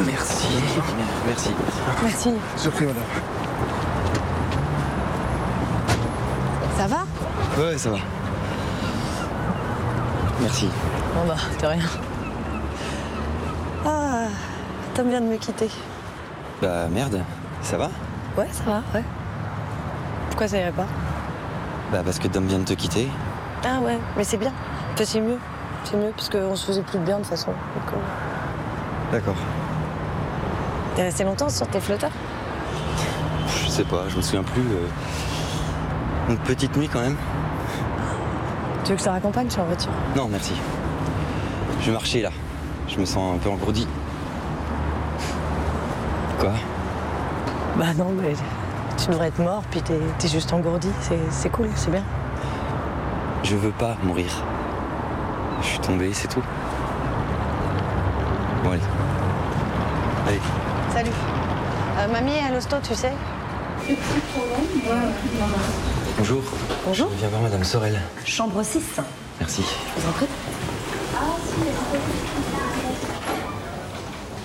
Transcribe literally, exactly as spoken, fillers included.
Merci. Merci. Merci. Je vous prie, madame. Ça va? Ouais, ça va. Merci. Bon bah, de rien. Ah, Tom vient de me quitter. Bah merde, ça va? Ouais, ça va, ouais. Pourquoi ça irait pas? Bah parce que Dom vient de te quitter. Ah ouais, mais c'est bien. Enfin, c'est mieux. C'est mieux, parce qu'on se faisait plus de bien de toute façon. Donc, euh... D'accord. T'es resté longtemps sur tes flotteurs? Je sais pas, je me souviens plus. euh, Une petite nuit quand même. Tu veux que je te raccompagne? Je suis en voiture. Non, merci. Je vais marcher là. Je me sens un peu engourdi. Quoi? Bah non, mais tu devrais être mort, puis t'es t'es juste engourdi. C'est c'est cool, c'est bien. Je veux pas mourir. Je suis tombé, c'est tout. Bon allez. Allez. Salut. Euh, mamie est à l'hosto, tu sais? Bonjour. Bonjour. Je viens voir Madame Sorel. Chambre six. Merci. Je vous en prie.